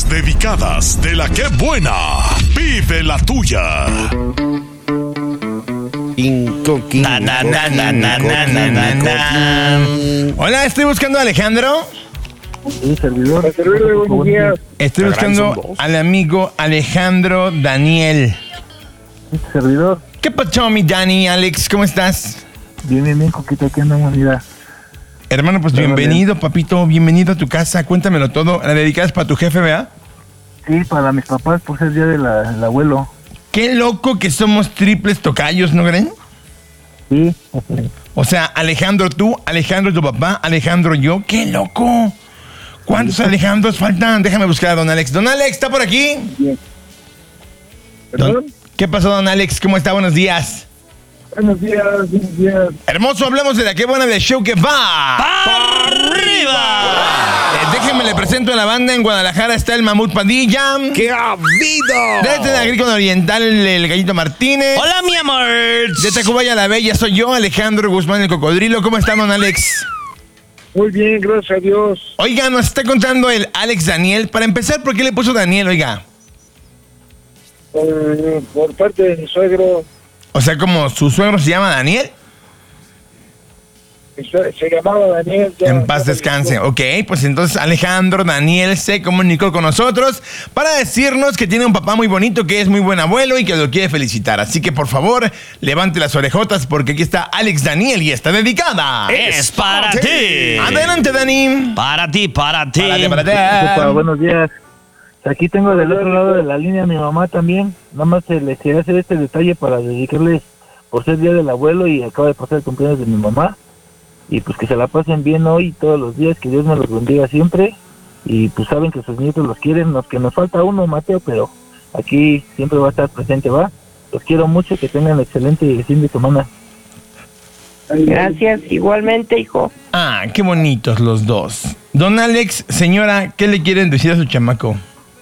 Las dedicadas de la que buena. Vive la tuya. Hola, estoy buscando a Alejandro. Sí, servidor. Buenos días. Estoy buscando al amigo Alejandro Daniel. Servidor. ¿Qué pasó, mi Dani? Alex, ¿cómo estás? Bien, Coquita, ¿qué andamos, mira? Hermano, pues bienvenido, papito, bienvenido a tu casa. Cuéntamelo todo. ¿La dedicas para tu jefe, verdad? Sí, para mis papás, por ser día del abuelo. Qué loco que somos triples tocayos, ¿no creen? Sí. O sea, Alejandro tú, Alejandro tu papá, Alejandro yo. ¡Qué loco! ¿Cuántos Alejandros faltan? Déjame buscar a don Alex. Don Alex, ¿está por aquí? Bien. ¿Perdón? ¿Qué pasó, don Alex? ¿Cómo está? Buenos días. Buenos días. Hermoso, hablemos de la que buena del show que va ¡para arriba! Déjenme le presento a la banda. En Guadalajara está el Mamut Padilla. ¡Qué ha habido! Desde Agrícola Oriental, el Gallito Martínez. ¡Hola, mi amor! De Tacubaya la Bella soy yo, Alejandro Guzmán el Cocodrilo. ¿Cómo está, don Alex? Muy bien, gracias a Dios. Oiga, nos está contando el Alex Daniel. Para empezar, ¿por qué le puso Daniel, oiga? Por parte de mi suegro. O sea, como su suegro se llama Daniel. Se llamaba Daniel. En paz descanse. Ok, pues entonces Alejandro Daniel se comunicó con nosotros para decirnos que tiene un papá muy bonito, que es muy buen abuelo y que lo quiere felicitar. Así que por favor, levante las orejotas porque aquí está Alex Daniel y está dedicada. ¡Es para ti! Adelante, Dani. Para ti. Para ti. Buenos días. Aquí tengo del otro lado de la línea a mi mamá también. Nada más les quería hacer este detalle para dedicarles por ser día del abuelo y acaba de pasar el cumpleaños de mi mamá. Y pues que se la pasen bien hoy todos los días, que Dios me los bendiga siempre. Y pues saben que sus nietos los quieren, que nos falta uno, Mateo, pero aquí siempre va a estar presente, ¿va? Los quiero mucho, que tengan excelente fin de semana. Gracias, igualmente, hijo. Ah, qué bonitos los dos. Don Alex, señora, ¿qué le quieren decir a su chamaco?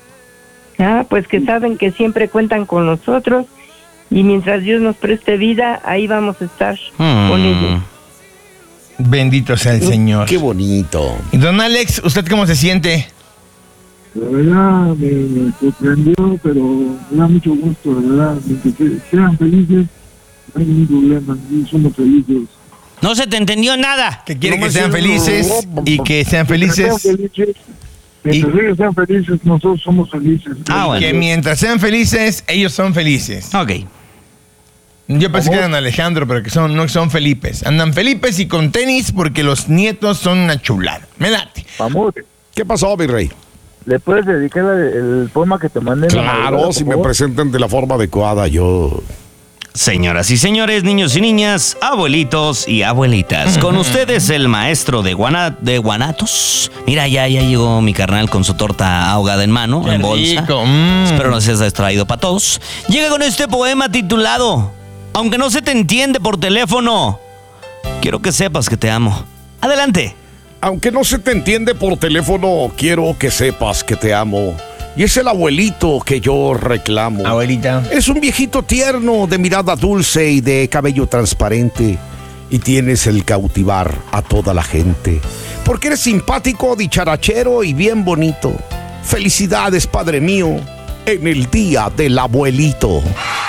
Pues que saben que siempre cuentan con nosotros y mientras Dios nos preste vida, ahí vamos a estar con ellos. Bendito sea el Señor. ¡Qué bonito! Y don Alex, ¿usted cómo se siente? La verdad me sorprendió, pero me da mucho gusto, la verdad. Que sean felices, no hay ningún problema, somos felices. No se te entendió nada. Que quiere que sean felices y que sean felices. Mientras ellos sean felices, nosotros somos felices. Bueno. Que mientras sean felices, ellos son felices. Ok. Yo pensé que eran Alejandro, pero que no son Felipes. Andan Felipes y con tenis porque los nietos son una chulada. Me late. Vamos. ¿Qué pasó, mi rey? ¿Le puedes dedicar el poema que te mandé? Claro, si me presentan de la forma adecuada, yo... Señoras y señores, niños y niñas, abuelitos y abuelitas, con ustedes el maestro de Guanatos. Mira, ya llegó mi carnal con su torta ahogada en mano, en bolsa. Rico. Espero no seas distraído para todos. Llega con este poema titulado Aunque no se te entiende por teléfono, quiero que sepas que te amo. Adelante. Aunque no se te entiende por teléfono, quiero que sepas que te amo. Y es el abuelito que yo reclamo. Abuelita. Es un viejito tierno, de mirada dulce y de cabello transparente. Y tienes el cautivar a toda la gente. Porque eres simpático, dicharachero y bien bonito. Felicidades, padre mío, en el día del abuelito.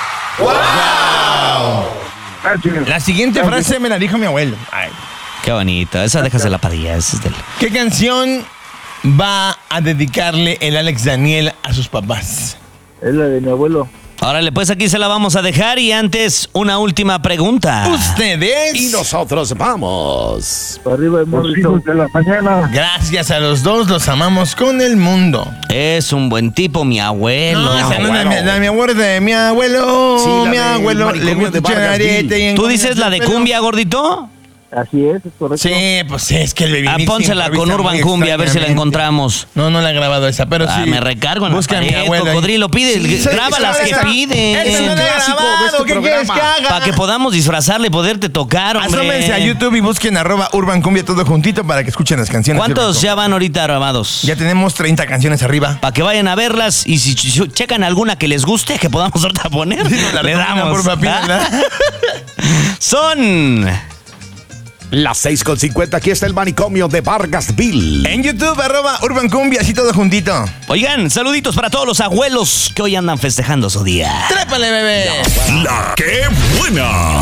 ¡Wow! La siguiente frase me la dijo mi abuelo. Ay. Qué bonito. Esa déjasela para ella. ¿Qué canción va a dedicarle el Alex Daniel a sus papás? Es la de mi abuelo. Órale, pues aquí se la vamos a dejar y antes una última pregunta. ¿Ustedes? Y nosotros vamos. Para arriba el morrito de la mañana. Gracias a los dos, los amamos con el mundo. Es un buen tipo, mi abuelo. No, esa no es mi abuelo, de mi abuelo. Sí, mi abuelo le gusta echar arete y ¿Tú dices la de cumbia, gordito? Así es correcto. Sí, pues es que el baby. Pónsela con Urban Cumbia a ver si la encontramos. No la he grabado esa, pero sí. Me recargo en busca la mi abuelo. Cocodrilo, pide, graba las que pide. Es un clásico de este ¿Qué quieres que haga? Para que podamos disfrazarle y poderte tocar, hombre. Asómense a YouTube y busquen @Urban Cumbia todo juntito para que escuchen las canciones. ¿Cuántos ya van ahorita grabados? Ya tenemos 30 canciones arriba. Para que vayan a verlas y si checan alguna que les guste, que podamos ahorita poner, le damos. Por papel, Son Las 6:50, aquí está el manicomio de Vargasville. En YouTube, @Urban Cumbia, así todo juntito. Oigan, saluditos para todos los abuelos que hoy andan festejando su día. ¡Trépale, bebé! La que buena.